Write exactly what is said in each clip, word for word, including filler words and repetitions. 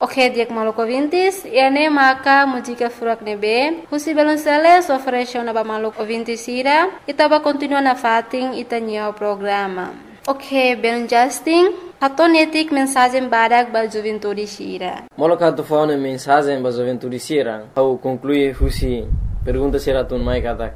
Ok, diak maluco ouvintes, ene maka música furak nebe, husi belonceles ofereceu na ba maluco ouvintes ira, itaba continua na fating itanyo programa. Ok, ben Justin, hatonetik mensagem badak ba juventude sira. Moloka tu fauna mensagem ba juventude sira, au conclui husi pergunta sira tun mai katak.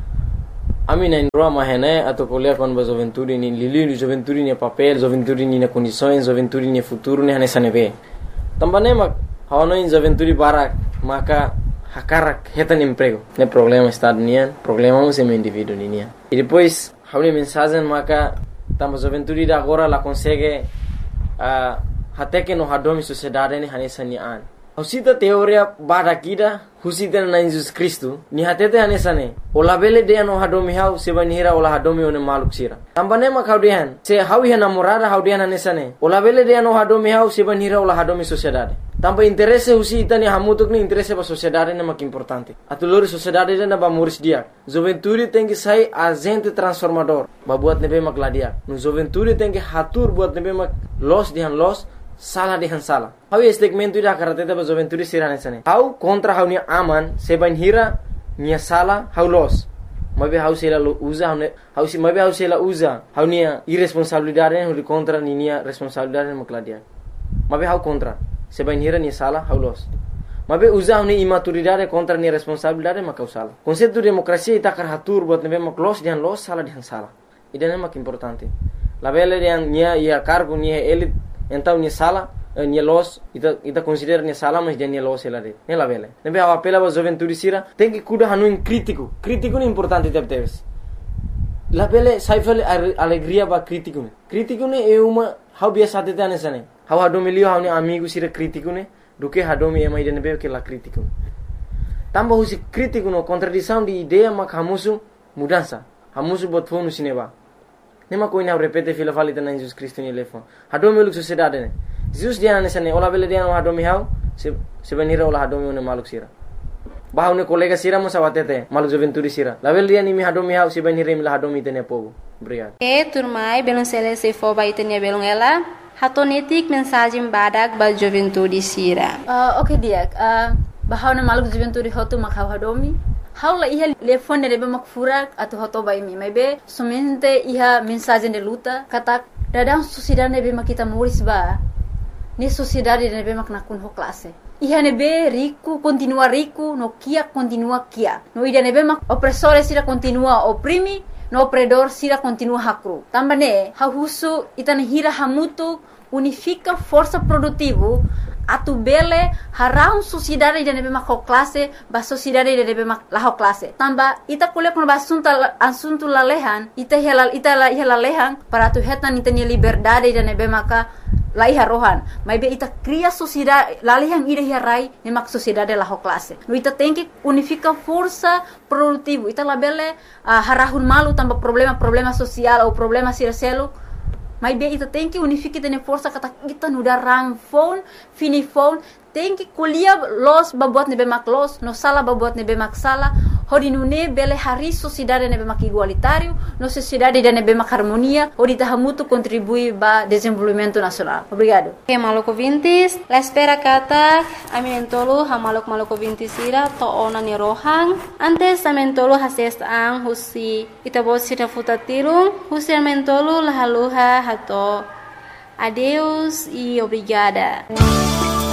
Ami na indroa mahene atau kuliah kon ba juventude ni lili juventude ni papel, juventude ni na condições, juventude ni futuro ni hanesa nebe. Tambane mak hawana in juventude barak maka hakarak hetan emprego. Ne problema está nian, problema é um indivíduo nian. E depois hauli mensagem maka tamba juventude da agora la consegue uh, até que no hadomi sociedade ni hanesa ni an. Husita teoria barakida husita na Jesus Cristo ni hatete hanesa ne. Ola bele de no hadomi hau sebanira ola hadomi one maluk sira. Tambane mak haudian se hawi namorada haudian hanesa ne. Ola bele de no hadomi hau sebanira ola hadomi sociedade. Tamba interesse husita ni hamutuk ni interesse ba sociedade ne mak importante. Atulori sociedade na ba muris dia. Juventude tem que sair agente transformador. Ba buat nebe mak ladia. No juventude tem que hatur buat nebe mak los dihan los salah dihan salah. Hau segmento ida karateta ba juventude sirane sane. Hau kontra hau ni aman seban hira ni salah hau los. Mabe hau sela usa hau hau si mabe hau sela usa hau ni irresponsabilidade hau contra ni ni responsabilidade mak ladia. Mabe hau kontra seban hira ni salah hau los. Mabe usa hau ni imaturidade contra ni responsabilidade mak salah. Konsepto demokrasia ita kar hatur buat nebe mak los dihan los salah dihan salah. Ida mak importante. La bele dihan nia ia cargo ni elit então ni sala ni los ita ita considera ni sala mas dia ni los ela de ne la vele ne be apela ba juventude sira tem que cuida hanu crítico crítico é importante tep teves la vele saifale alegria ba crítico ne crítico ne é uma how biasa tete anesane how hadomilio how ni amigo sira crítico ne do que hadomi ema ide ne be que la crítico tamba husi crítico no contradição de ideia mak hamusu mudança hamusu bot fonu sineba. Nema koina repete fila falita na Jesus Cristo ni lefo. Hadomi uluk sociedade ne. Jesus dia na nesane ola bele dia no hadomi hau se sebenira ola hadomi one maluk sira. Bahau ne kolega sira mo sawatete maluk juventude sira. La bele dia ni mi hadomi hau sebenira mi la hadomi tene povo. Obrigado. E turmai belon sele se fo ba itenia belon ela. Hatonetik mensagem badak ba juventude sira. Uh, okay dia. Uh, bahau ne maluk juventude hotu mak hau hadomi. Haula iha telefone de mak furak atau hoto bai mi maybe somente iha mensagem de luta katak dadang sociedade nebe mak kita muris ba ni sociedade nebe mak nakun ho classe iha nebe rico continua rico no kia continua kia no ida nebe mak opressore sira continua oprimi no opredor sira continua hakru tambane ha husu itane hira hamutu unifica força produtivo atu bele harau sociedade de nebe mak classe ba sociedade de nebe mak la classe tamba ita kule kon basunta asunto lalehan ita helal ita la helalehan para tu hetan ita ni liberdade de nebe maka la iha rohan mai be ita cria sociedade lalehan ida hirai ne mak sociedade la classe no ita tem que unifica força produtivo ita la bele uh, harahun malu tamba problema problema social ou problema sircelo. Mas bem, ita tem que unificar tene força kata kita nuda rang phone, fini phone, tem que kuliah los babuat nebe mak los, no sala babuat nebe mak sala, hodi nune bele hari sociedade nebe mak igualitário, no sociedade de nebe mak harmonia, hodi tahamutu contribui ba desenvolvimento nacional. Obrigado. Okay, maluk ouvintes, la espera kata aminentolo ha maluk maluk ouvintes ira to ona ni rohang, antes amentolo hases ang husi ita bosi na futatirung, husi amentolo lahaluha hato. Adeus e obrigada.